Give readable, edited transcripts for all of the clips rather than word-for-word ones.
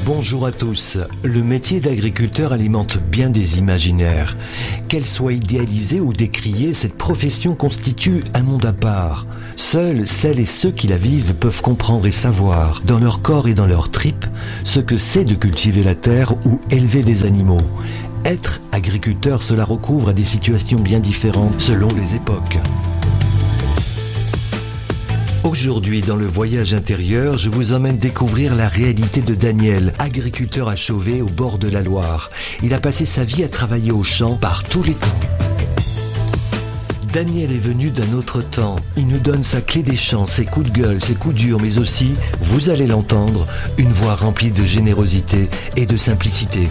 Bonjour à tous. Le métier d'agriculteur alimente bien des imaginaires. Qu'elle soit idéalisée ou décriée, cette profession constitue un monde à part. Seules celles et ceux qui la vivent peuvent comprendre et savoir, dans leur corps et dans leurs tripes, ce que c'est de cultiver la terre ou élever des animaux. Être agriculteur, cela recouvre à des situations bien différentes selon les époques. Aujourd'hui, dans le voyage intérieur, je vous emmène découvrir la réalité de Daniel, agriculteur à Chauvet au bord de la Loire. Il a passé sa vie à travailler au champ par tous les temps. Daniel est venu d'un autre temps. Il nous donne sa clé des champs, ses coups de gueule, ses coups durs, mais aussi, vous allez l'entendre, une voix remplie de générosité et de simplicité.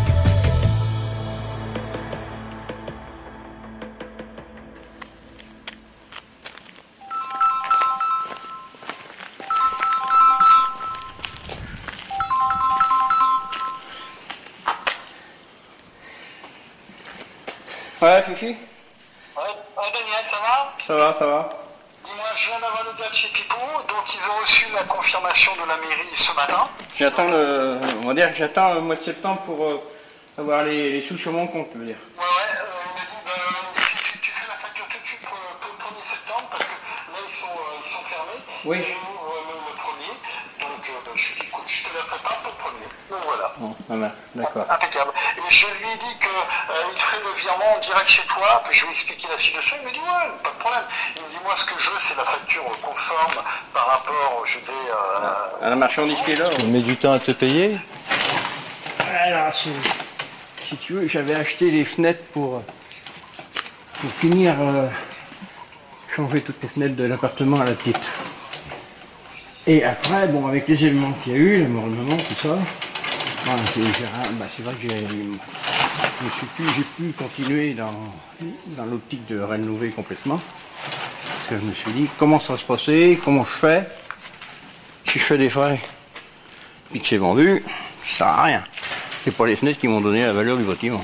Ouais, Fifi? Ouais, Daniel, ça va? Ça va, ça va. Dis-moi, je viens d'avoir le gars de chez Pipou, donc ils ont reçu la confirmation de la mairie ce matin. On va dire que j'attends le mois de septembre pour avoir les sous sur mon compte, je veux dire. Ouais, il m'a dit, tu fais la facture tout de suite pour le 1er septembre, parce que là, ils sont fermés. Oui. Et je m'ouvre le 1er, donc je lui dis, écoute, je te la prépare pour le 1er. Donc voilà. Bon, voilà, d'accord. Impeccable. Et je lui ai dit qu'il ferait le virement en direct chez toi, puis je lui ai expliqué la situation, il m'a dit ouais, pas de problème. Il me dit moi ce que je veux c'est la facture conforme par rapport, je vais... À la marchandise qui est là. Tu mets du temps à te payer? Alors, si tu veux, j'avais acheté les fenêtres pour finir changer toutes les fenêtres de l'appartement à la petite. Et après, bon, avec les éléments qu'il y a eu, les mornements, tout ça, voilà, c'est vrai que j'ai pu continuer dans l'optique de rénover complètement. Parce que je me suis dit, comment ça va se passer, comment je fais, si je fais des frais, puis que c'est vendu, ça sert à rien. C'est pas les fenêtres qui m'ont donné la valeur du bâtiment.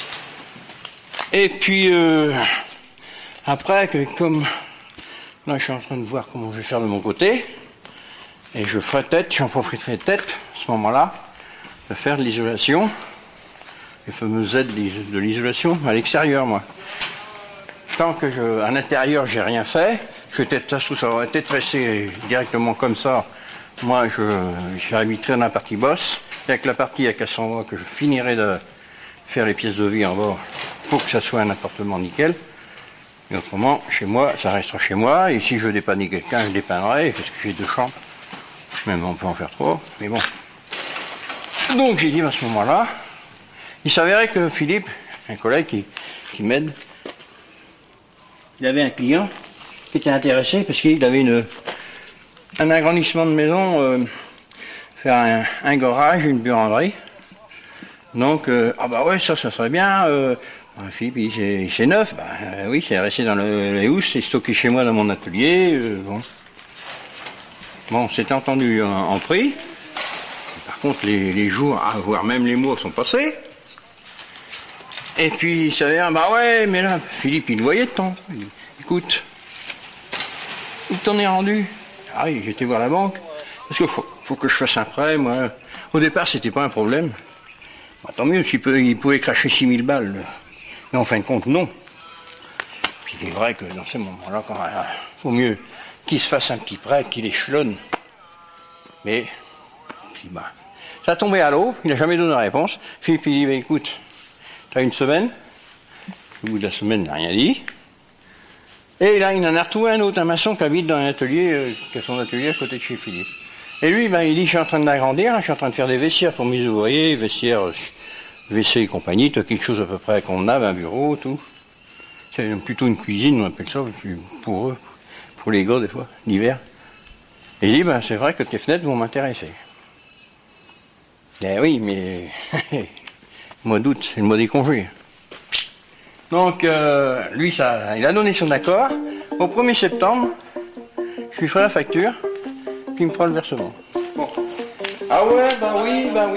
Et puis, après, comme là je suis en train de voir comment je vais faire de mon côté, et j'en profiterai peut-être, à ce moment-là, de faire de l'isolation, les fameuses aides de l'isolation à l'extérieur, moi. Tant que à l'intérieur, j'ai rien fait, ça aurait peut-être resté directement comme ça. Moi, j'habiterai dans la partie bosse, et avec la partie à 400 voix que je finirai de faire les pièces de vie en bas pour que ça soit un appartement nickel. Et autrement, chez moi, ça restera chez moi, et si je veux dépanner quelqu'un, je dépannerai, parce que j'ai 2 chambres. Même on peut en faire 3, mais bon. Donc j'ai dit à ce moment-là, il s'avérait que Philippe, un collègue qui m'aide, il avait un client qui était intéressé parce qu'il avait un agrandissement de maison, faire un garage, une buanderie. Donc, ah bah ouais, ça serait bien. Philippe, c'est neuf. Oui, c'est resté dans les housses, c'est stocké chez moi dans mon atelier. Bon, c'était entendu en prix. Par contre, les jours, voire même les mois sont passés. Et puis, ça vient, bah ouais, mais là, Philippe, il voyait de temps. Il dit, écoute, où t'en es rendu? Ah oui, j'étais voir la banque. Parce qu'il faut que je fasse un prêt, moi. Au départ, c'était pas un problème. Bah, tant mieux, il pouvait cracher 6000 balles. Mais en fin de compte, non. Puis il est vrai que dans ces moments-là, quand même, faut mieux qu'il se fasse un petit prêt, qu'il échelonne. Mais, puis bah, ça a tombé à l'eau, il n'a jamais donné de réponse. Philippe, il dit, bah, écoute, t'as une semaine. Au bout de la semaine, il n'a rien dit. Et là, il en a retrouvé un autre, un maçon qui habite dans un atelier, qui a son atelier à côté de chez Philippe. Et lui, ben, il dit, je suis en train d'agrandir, je suis en train de faire des vestiaires pour mes ouvriers, vestiaires, WC et compagnie, tu as quelque chose à peu près convenable, un bureau, tout. C'est plutôt une cuisine, on appelle ça, pour eux, pour les gars, des fois, l'hiver. Et il dit, ben, c'est vrai que tes fenêtres vont m'intéresser. Eh oui, mais, le mois d'août, c'est le mois des congés. Donc, lui, il a donné son accord. Au 1er septembre, je lui ferai la facture, puis il me fera le versement. Bon. Ah ouais, bon. T'as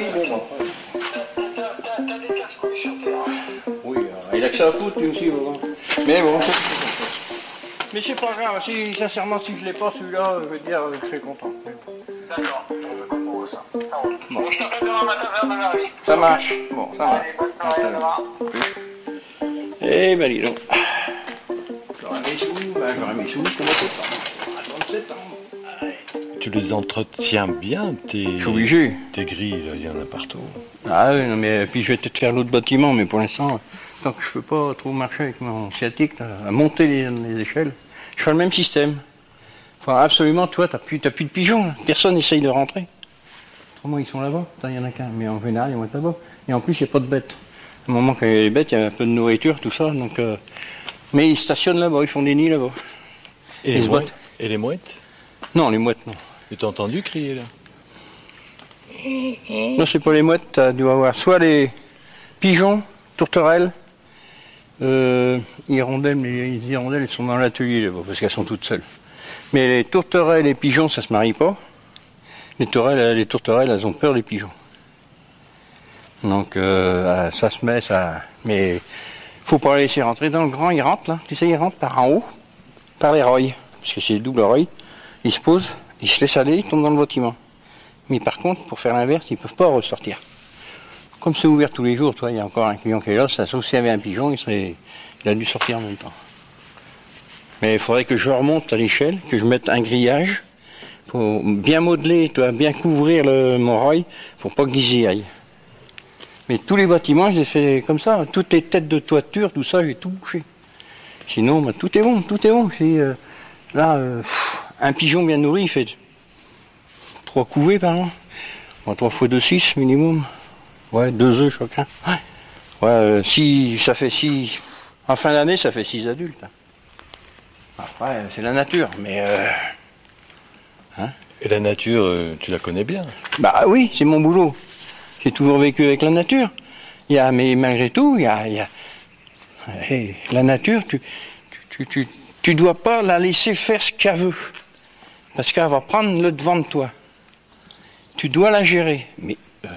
des casse-couilles sur terrain. Oui, il a que ça à foutre, lui aussi. Mais bon, mais c'est pas grave. Sincèrement, si je l'ai pas, celui-là, je veux dire, je suis content. D'accord, je comprends ça. Bon, je t'appelle demain matin vers 9h30. Ça marche. Bon, ça marche. Allez, bonne soirée, à demain. Eh ben dis donc. J'aurais mes sous, comment c'est pas. À 37 ans. Allez. Tu les entretiens bien, Je suis obligé. tes grilles, là, il y en a partout. Ah oui, non, mais puis je vais peut-être faire l'autre bâtiment, mais pour l'instant, tant que je peux pas trop marcher avec mon sciatique, là, à monter les échelles, je fais le même système. Enfin, absolument, toi, t'as plus de pigeons, là. Personne n'essaye de rentrer. Autrement, ils sont là-bas. Il y en a qu'un, mais en général, ils vont être là-bas. Et en plus, il n'y a pas de bêtes. À un moment, quand il y a les bêtes, il y a un peu de nourriture, tout ça. Donc, mais ils stationnent là-bas, ils font des nids là-bas. Et les mouettes Non, les mouettes, non. Tu t'as entendu crier, là? Non, c'est pas les mouettes, tu dois avoir soit les pigeons, tourterelles, hirondelles, mais les hirondelles, elles sont dans l'atelier là-bas, parce qu'elles sont toutes seules. Mais les tourterelles et les pigeons, ça se marie pas. Les tourterelles, elles ont peur des pigeons. Donc, ça se met, ça... Mais faut pas les laisser rentrer dans le grand, ils rentrent, là. Tu sais, ils rentrent par en haut, par les roils, parce que c'est le double roil. Ils se posent, ils se laissent aller, ils tombent dans le bâtiment. Mais par contre, pour faire l'inverse, ils ne peuvent pas ressortir. Comme c'est ouvert tous les jours, toi, il y a encore un client qui est là, ça, sauf s'il y avait un pigeon, il a dû sortir en même temps. Mais il faudrait que je remonte à l'échelle, que je mette un grillage, pour bien modeler, toi, bien couvrir mon roil, pour pas qu'ils y aillent. Mais tous les bâtiments, je les fais comme ça, toutes les têtes de toiture, tout ça, j'ai tout bouché. Sinon, bah, tout est bon. Un pigeon bien nourri, il fait 3 couvées par an. Bon, 3 fois 2, 6 minimum. Ouais, 2 œufs chacun. Ouais, ça fait 6. En fin d'année, ça fait 6 adultes. Après, c'est la nature, mais. Et la nature, tu la connais bien? Bah oui, c'est mon boulot. J'ai toujours vécu avec la nature. Mais malgré tout, la nature, tu dois pas la laisser faire ce qu'elle veut. Parce qu'elle va prendre le devant de toi. Tu dois la gérer. Mais,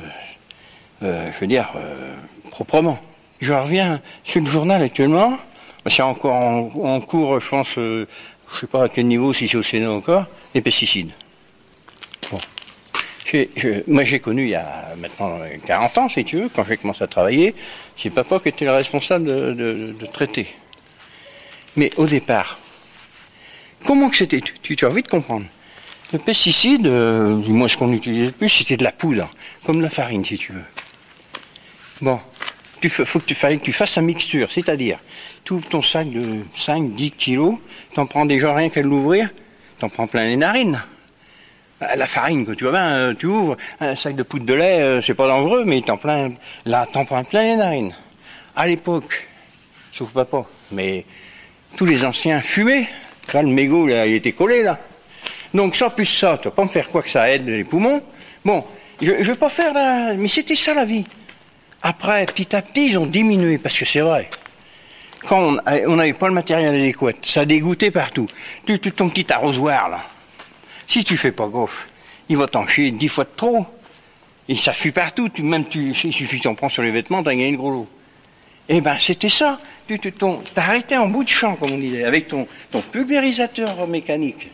je veux dire, proprement. Je reviens sur le journal actuellement. C'est encore en cours, je pense, je sais pas à quel niveau, si c'est au Sénat encore, les pesticides. Bon. Moi, j'ai connu il y a maintenant 40 ans, si tu veux, quand j'ai commencé à travailler, c'est papa qui était le responsable de traiter. Mais au départ, comment que c'était? Tu as envie de comprendre. Le pesticide, moi ce qu'on utilisait le plus, c'était de la poudre, comme la farine, si tu veux. Bon, fallait que tu fasses sa mixture, c'est-à-dire, tu ouvres ton sac de 5-10 kilos, t'en prends déjà rien qu'à l'ouvrir, t'en prends plein les narines. La farine, tu vois bien, tu ouvres un sac de poudre de lait, c'est pas dangereux, mais t'en prends plein les narines. À l'époque, sauf papa, mais tous les anciens fumaient. Là, le mégot, là, il était collé, là. Donc, ça, plus ça, tu vas pas me faire quoi que ça aide les poumons. Bon, je vais pas faire la... Mais c'était ça, la vie. Après, petit à petit, ils ont diminué, parce que c'est vrai. Quand on n'avait pas le matériel adéquat, ça dégoûtait partout. Ton petit arrosoir, là. Si tu fais pas gaffe, il va t'en chier 10 fois de trop. Et ça fuit partout. Il suffit que tu en prends sur les vêtements, t'as gagné le gros lot. Eh ben, c'était ça. T'arrêtais en bout de champ, comme on disait, avec ton pulvérisateur mécanique.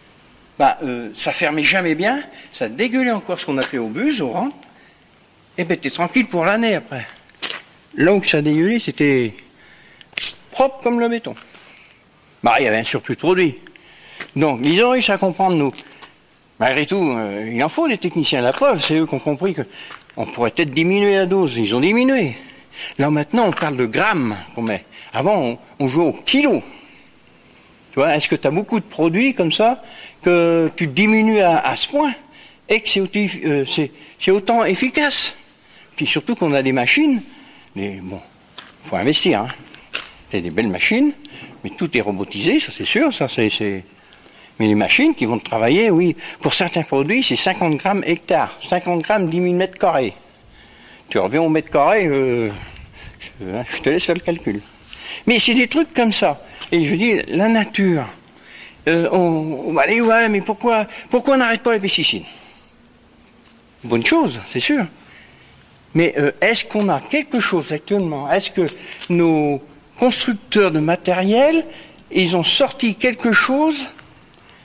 Ça fermait jamais bien, ça dégueulait encore ce qu'on appelait au bus, au rang. Et ben, t'es tranquille pour l'année après. Là où ça dégueulait, c'était propre comme le béton. Il y avait un surplus de produits. Donc, ils ont réussi à comprendre, nous. Malgré tout, il en faut des techniciens. La preuve, c'est eux qui ont compris qu'on pourrait peut-être diminuer la dose. Ils ont diminué. Là, maintenant, on parle de grammes qu'on met. Avant, on jouait au kilo. Tu vois, est-ce que tu as beaucoup de produits comme ça que tu diminues à ce point et que c'est autant efficace? Puis surtout qu'on a des machines. Mais bon, faut investir. Hein. C'est des belles machines, mais tout est robotisé, ça c'est sûr. Mais les machines qui vont travailler, oui, pour certains produits, c'est 50 grammes hectare, 50 grammes 10 000 mètres carrés. Tu reviens au mètre carré, je te laisse faire le calcul. Mais c'est des trucs comme ça. Et je dis, la nature, on va aller, ouais, mais pourquoi on n'arrête pas les pesticides? Bonne chose, c'est sûr. Mais est-ce qu'on a quelque chose actuellement? Est-ce que nos constructeurs de matériel, ils ont sorti quelque chose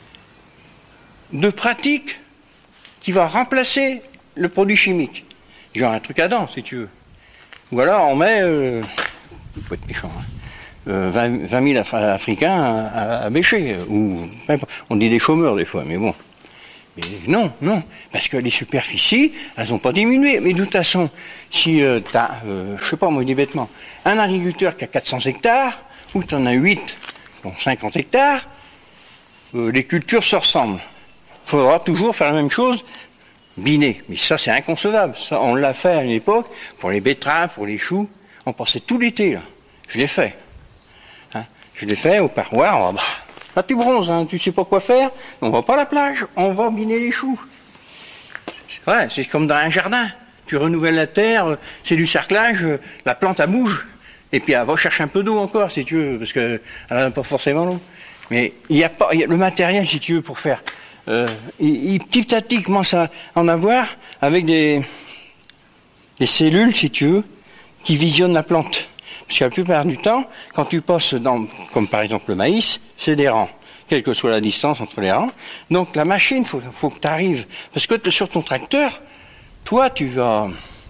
de pratique qui va remplacer le produit chimique? genre un truc à dents, si tu veux. Ou alors on met, faut être méchant, 20 000 Africains à bêcher, ou on dit des chômeurs des fois, mais bon. Mais non, parce que les superficies, elles n'ont pas diminué. Mais de toute façon, si tu as, je sais pas moi, des bêtements, un agriculteur qui a 400 hectares, ou tu en as 8, donc 50 hectares, les cultures se ressemblent. Il faudra toujours faire la même chose, biner. Mais ça, c'est inconcevable. Ça, on l'a fait à une époque, pour les betteraves, pour les choux. On passait tout l'été, là. Je l'ai fait. Hein, je l'ai fait au parloir. Là, tu bronzes, hein, tu sais pas quoi faire. On va pas à la plage, on va biner les choux. Ouais, c'est comme dans un jardin. Tu renouvelles la terre, c'est du cerclage, la plante, elle bouge. Et puis, elle va chercher un peu d'eau encore, si tu veux, parce qu'elle n'a pas forcément l'eau. Mais il y a le matériel, si tu veux, pour faire. Petit à petit, commence à en avoir avec des cellules, si tu veux, qui visionnent la plante. Parce que la plupart du temps, quand tu passes comme par exemple le maïs, c'est des rangs, quelle que soit la distance entre les rangs. Donc la machine, faut que tu arrives. Parce que sur ton tracteur, toi, tu vas...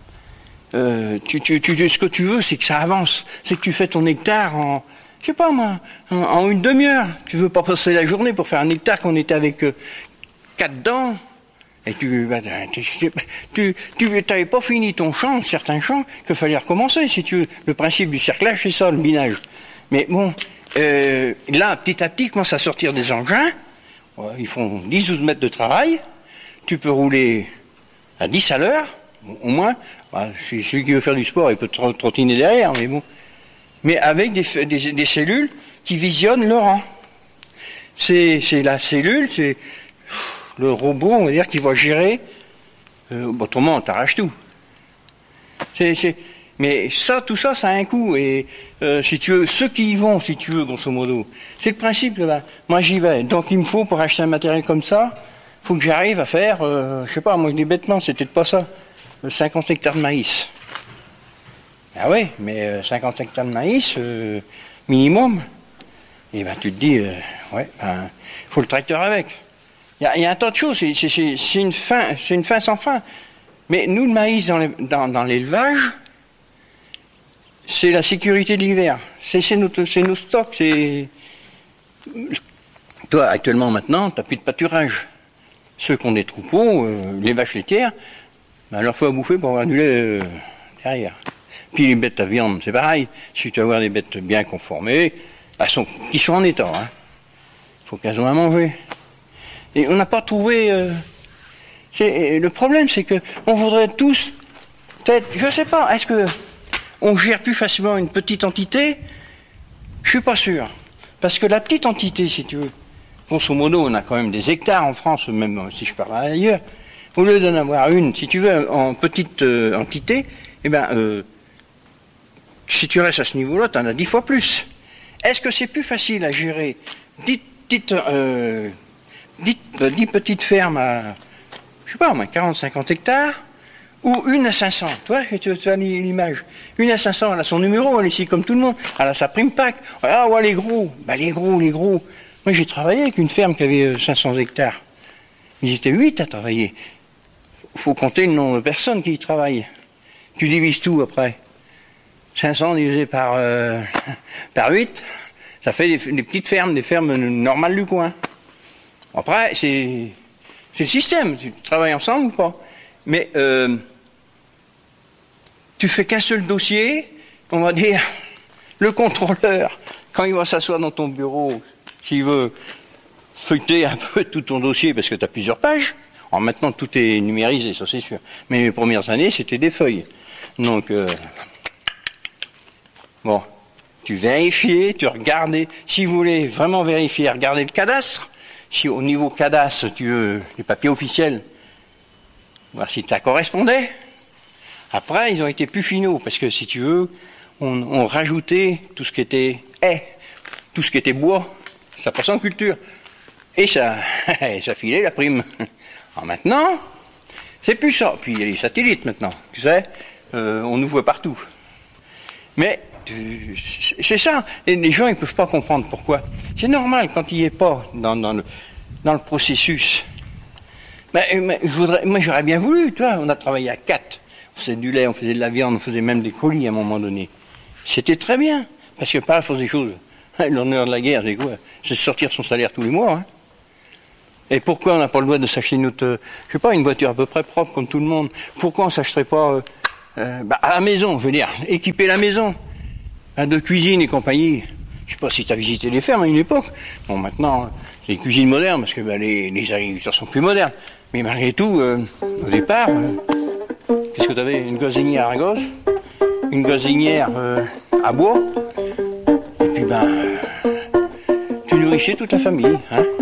ce que tu veux, c'est que ça avance. C'est que tu fais ton hectare en... Je sais pas moi, en une demi-heure. Tu veux pas passer la journée pour faire un hectare qu'on était avec 4 dents. Et tu n'avais pas fini ton champ, certains champs, qu'il fallait recommencer, si tu veux. Le principe du cerclage, c'est ça, le binage. Mais bon, là, petit à petit, commence à sortir des engins. Ils font 10-12 mètres de travail. Tu peux rouler à 10 à l'heure, au moins. Celui qui veut faire du sport, il peut trottiner derrière, mais bon. Mais avec des cellules qui visionnent le rang. C'est la cellule, c'est le robot, on va dire, qui va gérer. Autrement, on t'arrache tout. Mais tout ça, ça a un coût. Et si tu veux, ceux qui y vont, si tu veux, grosso modo, c'est le principe. Là. Moi, j'y vais. Donc, il me faut, pour acheter un matériel comme ça, il faut que j'arrive à faire, je sais pas, moi, des bêtements, c'est peut-être pas ça, 50 hectares de maïs. Ah ouais, mais 50 hectares de maïs, minimum. Et ben tu te dis, faut le tracteur avec. Il y a un tas de choses, c'est une fin sans fin. Mais nous, le maïs dans l'élevage, c'est la sécurité de l'hiver. C'est nos stocks. Toi, actuellement, maintenant, tu n'as plus de pâturage. Ceux qui ont des troupeaux, les vaches laitières, ben, leur faut à bouffer pour avoir du lait derrière. Puis les bêtes à viande, c'est pareil. Si tu veux avoir des bêtes bien conformées, qui sont en état, hein. Faut qu'elles aient à manger. Et on n'a pas trouvé... le problème, c'est que on voudrait tous... Peut-être, je sais pas, est-ce que on gère plus facilement une petite entité? Je suis pas sûr. Parce que la petite entité, si tu veux, grosso modo, on a quand même des hectares en France, même si je parle ailleurs. Au lieu d'en avoir une, si tu veux, en petite entité, eh ben... si tu restes à ce niveau-là, tu en as 10 fois plus. Est-ce que c'est plus facile à gérer 10 petites fermes à, je sais pas, 40-50 hectares, ou une à 500? Toi, tu as l'image. Une à 500, elle a son numéro, elle est ici comme tout le monde. Elle a sa prime pack. Ah ouais, les gros. Ben, les gros. Moi, j'ai travaillé avec une ferme qui avait 500 hectares. Ils étaient 8 à travailler. Faut compter le nombre de personnes qui y travaillent. Tu divises tout après. 500 divisé par 8, ça fait des petites fermes, des fermes normales du coin. Après, c'est le système, tu travailles ensemble ou pas. Mais tu fais qu'un seul dossier, on va dire, le contrôleur, quand il va s'asseoir dans ton bureau, s'il veut feuilleter un peu tout ton dossier, parce que tu as plusieurs pages, alors maintenant tout est numérisé, ça c'est sûr. Mais les premières années, c'était des feuilles. Donc... bon, tu vérifiais, tu regardais. Si vous voulez vraiment vérifier, regardez le cadastre. Si au niveau cadastre, tu veux les papiers officiels, voir si ça correspondait. Après, ils ont été plus finaux, parce que si tu veux, on rajoutait tout ce qui était haies, tout ce qui était bois, ça passait en culture. Et ça filait la prime. Alors maintenant, c'est plus ça. Puis il y a les satellites maintenant, tu sais, on nous voit partout. Mais c'est ça. Et les gens, ils peuvent pas comprendre pourquoi. C'est normal quand il n'y est pas dans le processus. Mais moi, j'aurais bien voulu, toi. On a travaillé à 4. On faisait du lait, on faisait de la viande, on faisait même des colis à un moment donné. C'était très bien, parce que par la force des choses, l'honneur de la guerre, c'est quoi? C'est sortir son salaire tous les mois. Hein. Et pourquoi on n'a pas le droit de s'acheter une voiture à peu près propre comme tout le monde? Pourquoi on ne s'achèterait pas à la maison, je veux dire, équiper la maison, de cuisine et compagnie? Je sais pas si tu as visité les fermes à une époque. Bon, maintenant, c'est des cuisines modernes, parce que les agriculteurs sont plus modernes. Mais malgré tout, au départ, qu'est-ce que tu avais? Une gazinière à gaz, une gazinière à bois, et puis tu nourrissais toute la famille. Hein.